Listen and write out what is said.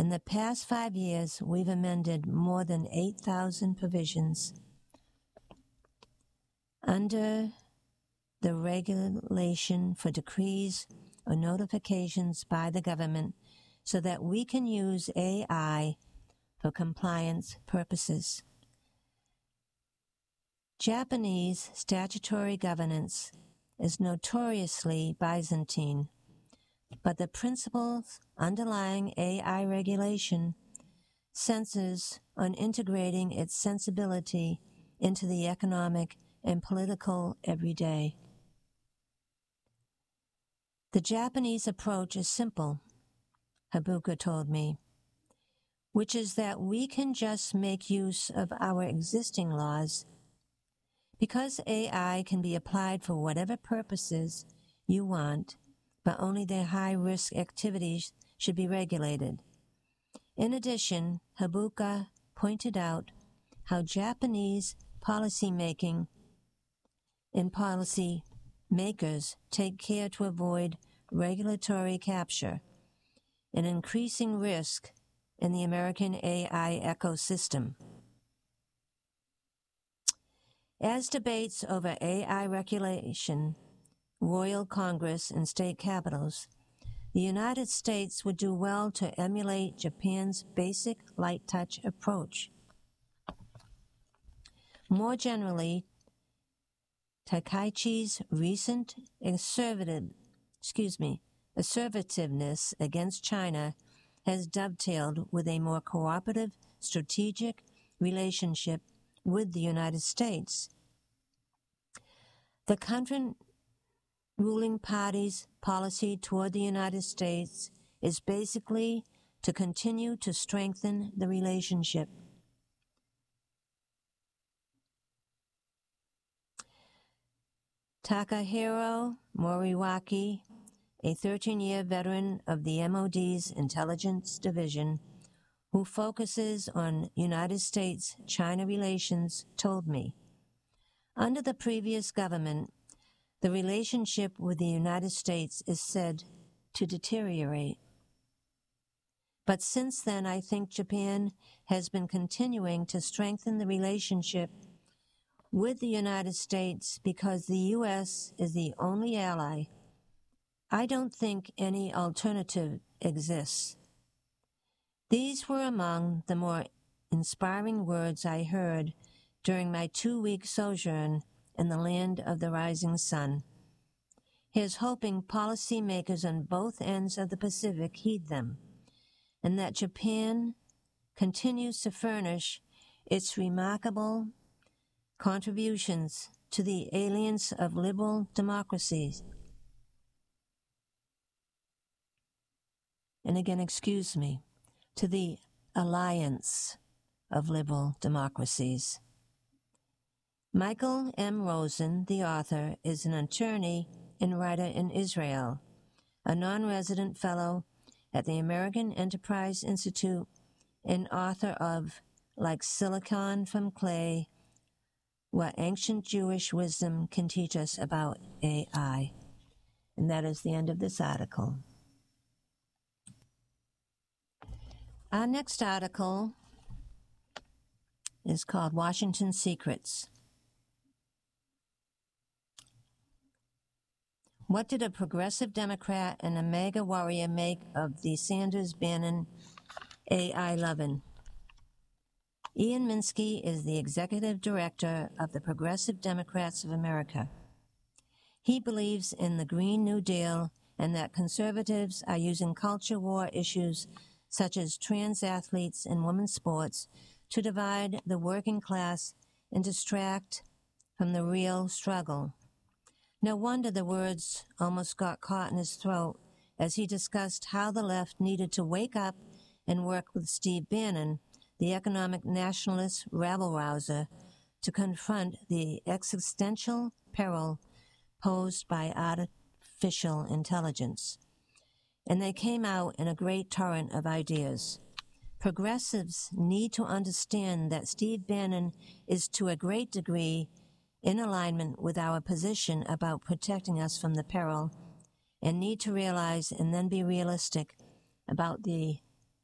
In the past 5 years, we've amended more than 8,000 provisions under the regulation for decrees or notifications by the government so that we can use AI for compliance purposes. Japanese statutory governance is notoriously Byzantine, but the principles underlying AI regulation centers on integrating its sensibility into the economic and political everyday. The Japanese approach is simple, Habuka told me, which is that we can just make use of our existing laws. Because AI can be applied for whatever purposes you want, but only their high-risk activities should be regulated. In addition, Habuka pointed out how Japanese policymaking and policy makers take care to avoid regulatory capture and increasing risk in the American AI ecosystem. As debates over AI regulation roil Congress and state capitals, the United States would do well to emulate Japan's basic light touch approach. More generally, Takaichi's recent assertiveness against China has dovetailed with a more cooperative, strategic relationship with the United States. The current ruling party's policy toward the United States is basically to continue to strengthen the relationship. Takahiro Moriwaki, a 13-year veteran of the MOD's Intelligence Division, who focuses on United States-China relations, told me, under the previous government, the relationship with the United States is said to deteriorate. But since then, I think Japan has been continuing to strengthen the relationship with the United States because the U.S. is the only ally. I don't think any alternative exists. These were among the more inspiring words I heard during my 2-week sojourn in the land of the rising sun. He is hoping policymakers on both ends of the Pacific heed them, and that Japan continues to furnish its remarkable contributions to the alliance of liberal democracies. And again, excuse me, to the alliance of liberal democracies. Michael M. Rosen, the author, is an attorney and writer in Israel, a non-resident fellow at the American Enterprise Institute, and author of Like Silicon from Clay, What Ancient Jewish Wisdom Can Teach Us About AI. And that is the end of this article. Our next article is called Washington Secrets. What did a progressive Democrat and a MAGA warrior make of the Sanders-Bannon AI lovin'? Ian Minsky is the executive director of the Progressive Democrats of America. He believes in the Green New Deal and that conservatives are using culture war issues such as trans athletes and women's sports to divide the working class and distract from the real struggle. No wonder the words almost got caught in his throat as he discussed how the left needed to wake up and work with Steve Bannon, the economic nationalist rabble-rouser, to confront the existential peril posed by artificial intelligence. And they came out in a great torrent of ideas. Progressives need to understand that Steve Bannon is to a great degree in alignment with our position about protecting us from the peril, and need to realize and then be realistic about the